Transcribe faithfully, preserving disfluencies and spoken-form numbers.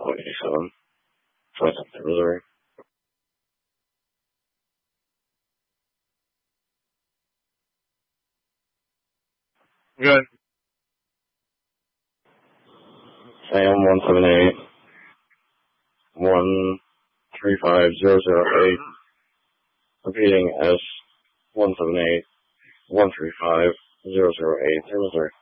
point eight seven. twenty-seven, Missouri. Good. Sam one seven eight one three five zero zero eight. Repeating S one seven eight one three five zero zero eight. Missouri.